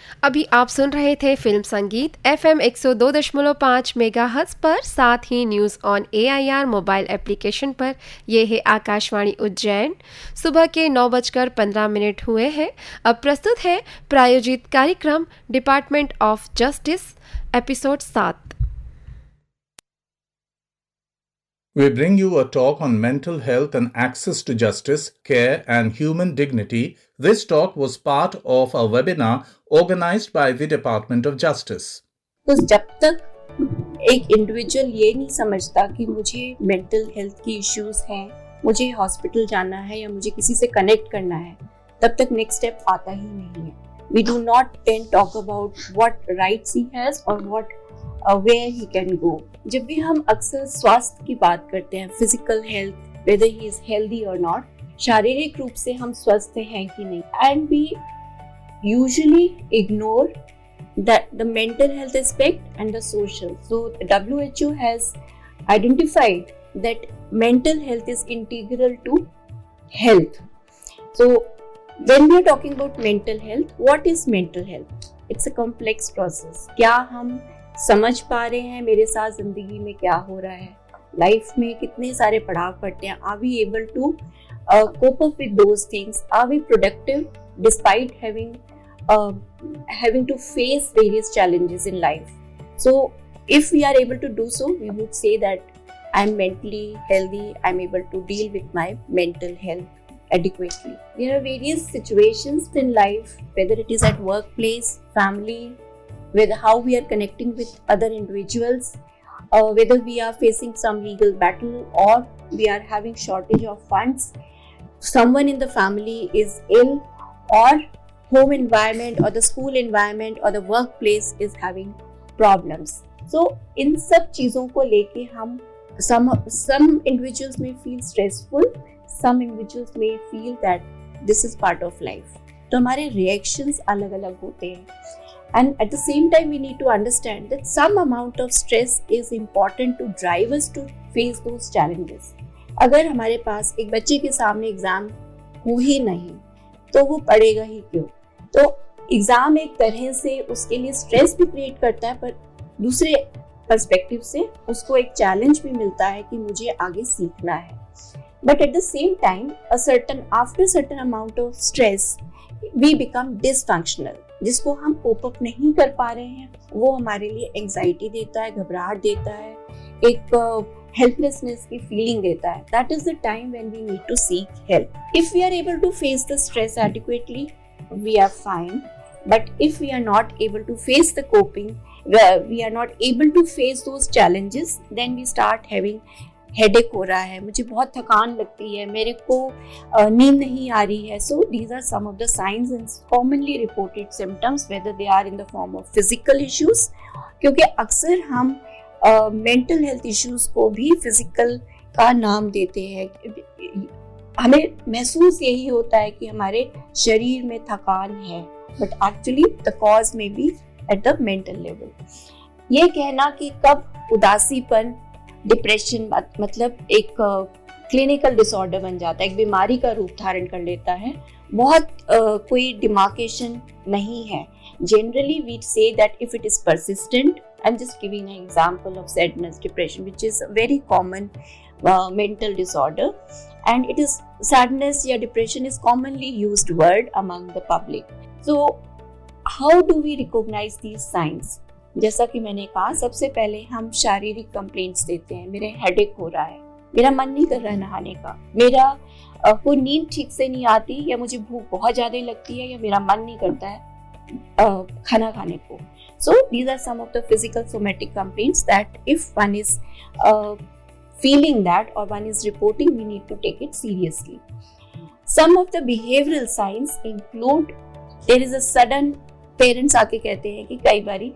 अभी आप सुन रहे थे फिल्म संगीत FM 102.5 मेगाहर्ट्ज पर, साथ ही news on AIR mobile application पर। ये है आकाशवाणी उज्जैन। सुबह के 9:15 हुए हैं। अब प्रस्तुत है प्रायोजित कार्यक्रम department of justice, episode 7। We bring you a talk on mental health and access to justice, care and human dignity. This talk was part of a webinar organized by the Department of Justice. तो जब तक एक individual ये नहीं समझता कि मुझे mental health की इश्यूज हैं, मुझे हॉस्पिटल जाना है या मुझे किसी से कनेक्ट करना है, तब तक नेक्स्ट स्टेप आता ही नहीं है. We do not then talk about what rights he has or where he can go. जब भी हम अक्सर स्वास्थ्य की बात करते हैं, physical health, whether he is healthy or not, शारीरिक रूप से हम स्वस्थ हैं कि नहीं, and we usually ignore the mental health aspect and the social. So the WHO has identified that mental health is integral to health. So when we are talking about mental health, what is mental health? It's a complex process. क्या हम समझ पा रहे हैं मेरे साथ जिंदगी में क्या हो रहा है, लाइफ में कितने सारे पड़ाव पड़ते हैं, are we able to cope up with those things, are we productive despite having to face various challenges in life. So if we are able to do so, we would say that I'm mentally healthy, I'm able to deal with my mental health adequately. There are various situations in life, whether it is at workplace, family, with how we are connecting with other individuals, whether we are facing some legal battle or we are having shortage of funds, someone in the family is ill, or home environment or the school environment or the workplace is having problems. So इन सब चीज़ों को लेके हम some individuals may feel stressful, some individuals may feel that this is part of life. तो हमारे reactions अलग अलग होते हैं. And at the same time, we need to understand that some amount of stress is important to drive us to face those challenges. अगर हमारे पास एक बच्चे के सामने एग्जाम हो ही नहीं, तो वो पढ़ेगा ही क्यों? तो एग्जाम एक तरह से उसके लिए स्ट्रेस भी क्रिएट करता है, पर दूसरे पर्सपेक्टिव से उसको एक चैलेंज भी मिलता है कि मुझे आगे सीखना है. But at the same time, after certain amount of stress, we become dysfunctional. जिसको हम कोप अप नहीं कर पा रहे हैं, वो हमारे लिए एंजाइटी देता है, घबराहट देता है, एक हेल्पलेसनेस की फीलिंग देता है. That is the time when we need to seek help. If we are able to face the stress adequately, we are fine. But if we are not able to face the coping, we are not able to face those challenges, then we start having headache हो रहा है, मुझे बहुत थकान लगती है, मेरे को नींद नहीं आ रही है. So these are some of the science and commonly reported symptoms, whether they are in the form of physical issues, क्योंकि अक्सर हम मेंटल हेल्थ इश्यूज को भी फिजिकल का नाम देते हैं. हमें महसूस यही होता है कि हमारे शरीर में थकान है, बट एक्चुअली द कॉज में B at the mental level. ये कहना कि कब उदासीपन, डिप्रेशन मतलब एक क्लिनिकल डिसऑर्डर बन जाता है, एक बीमारी का रूप धारण कर लेता है, बहुत कोई डिमार्केशन नहीं है. Generally we say that if it is persistent, I am just giving an example of sadness, depression, which is a very common mental disorder, and it is sadness या depression is commonly used word among the public. So how do we recognize these signs? जैसा कि मैंने कहा, सबसे पहले हम शारीरिक complaints देते हैं. मेरे हेडेक हो रहा है, मेरा मन नहीं कर रहा है नहाने का, मेरा कोई नींद ठीक से नहीं आती, या मुझे भूख बहुत ज़्यादा लगती है, या मेरा मन नहीं करता है खाना खाने को. So these are some of the physical somatic complaints that if one is feeling that or one is reporting, we need to take it seriously. Some of the behavioral signs include there is a sudden, parents आके कहते हैं कि कई बारी